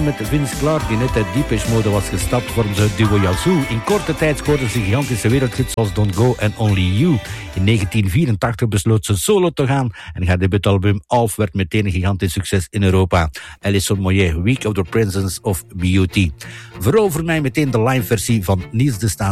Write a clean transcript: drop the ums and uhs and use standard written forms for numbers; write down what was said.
samen met Vince Clarke, die net uit Depeche Mode was gestapt, vormden ze het duo Yazoo. In korte tijd scoorden ze gigantische wereldhits zoals Don't Go en Only You. In 1984 besloot ze solo te gaan en haar debuutalbum Alf werd meteen een gigantisch succes in Europa. Alison Moyet, Week of the Presence of Beauty. Verover mij meteen de live versie van Niels de Staat